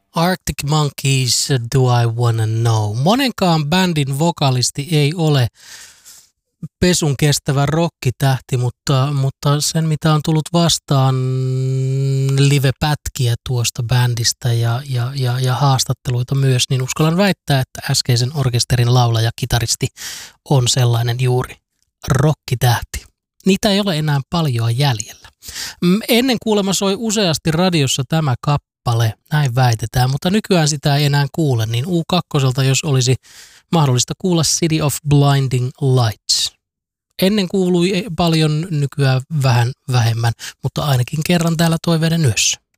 Arctic Monkeys, Do I Wanna Know. Monenkaan bändin vokalisti ei ole pesun kestävä rokkitähti, mutta sen mitä on tullut vastaan live-pätkiä tuosta bändistä ja haastatteluita myös, niin uskallan väittää, että äskeisen orkesterin laulaja, kitaristi on sellainen juuri rokkitähti. Niitä ei ole enää paljon jäljellä. Ennen kuulemma soi useasti radiossa tämä kappale, näin väitetään, mutta nykyään sitä ei enää kuule, niin U2, jos olisi mahdollista kuulla City of Blinding Lights. Ennen kuului paljon, nykyään vähän vähemmän, mutta ainakin kerran täällä Toiveiden yössä.